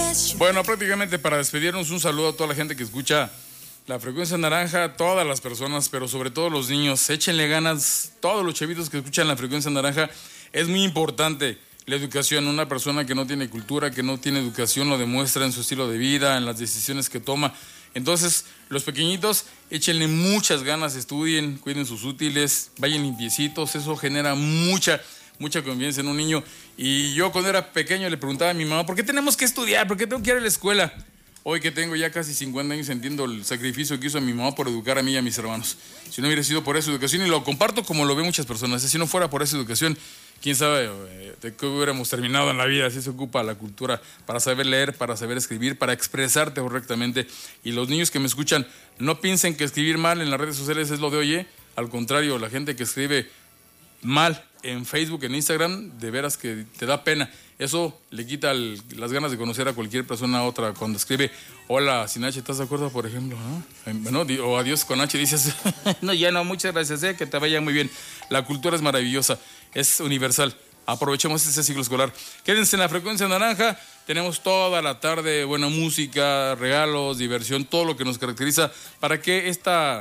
Bueno, prácticamente para despedirnos, un saludo a toda la gente que escucha la frecuencia naranja, a todas las personas, pero sobre todo los niños. Échenle ganas, todos los chavitos que escuchan la frecuencia naranja. Es muy importante la educación. Una persona que no tiene cultura, que no tiene educación, lo demuestra en su estilo de vida, en las decisiones que toma. Entonces, los pequeñitos, échenle muchas ganas, estudien, cuiden sus útiles, vayan limpiecitos. Eso genera mucha confianza en un niño. Y yo cuando era pequeño le preguntaba a mi mamá, ¿por qué tenemos que estudiar? ¿Por qué tengo que ir a la escuela? Hoy que tengo ya casi 50 años entiendo el sacrificio que hizo mi mamá por educar a mí y a mis hermanos. Si no hubiera sido por esa educación, y lo comparto como lo ven muchas personas, si no fuera por esa educación, quién sabe de qué hubiéramos terminado en la vida. Así se ocupa la cultura, para saber leer, para saber escribir, para expresarte correctamente. Y los niños que me escuchan, no piensen que escribir mal en las redes sociales es lo de hoy. Al contrario, la gente que escribe mal en Facebook, en Instagram, de veras que te da pena. Eso le quita las ganas de conocer a cualquier persona a otra. Cuando escribe hola sin H, ¿estás de acuerdo, por ejemplo? ¿No? Bueno, o adiós con H, dices no, ya no, muchas gracias, que te vaya muy bien. La cultura es maravillosa, es universal. Aprovechemos este ciclo escolar. Quédense en la frecuencia naranja. Tenemos toda la tarde buena música, regalos, diversión, todo lo que nos caracteriza para que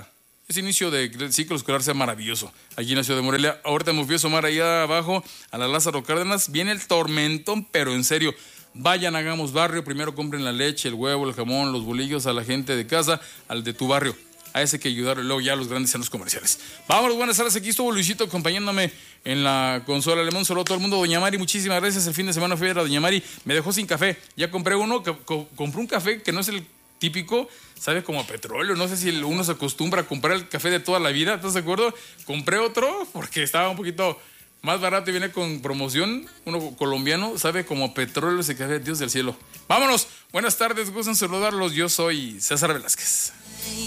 ese inicio del ciclo escolar sea maravilloso. Allí en la ciudad de Morelia, ahorita me fui a asomar allá abajo a la Lázaro Cárdenas, viene el tormentón, pero en serio, vayan, hagamos barrio, primero compren la leche, el huevo, el jamón, los bolillos a la gente de casa, al de tu barrio, a ese que ayudarle, luego ya a los grandes centros comerciales. Vámonos, buenas tardes, aquí estuvo Luisito acompañándome en la consola. Le mando un saludo a todo el mundo. Doña Mari, muchísimas gracias, el fin de semana fui a ver a Doña Mari, me dejó sin café, ya compré uno, compré un café que no es el típico, sabe como a petróleo. No sé si uno se acostumbra a comprar el café de toda la vida, ¿estás de acuerdo? Compré otro porque estaba un poquito más barato y viene con promoción. Uno colombiano, sabe como a petróleo ese café, Dios del cielo. Vámonos, buenas tardes, gustan saludarlos. Yo soy César Velázquez.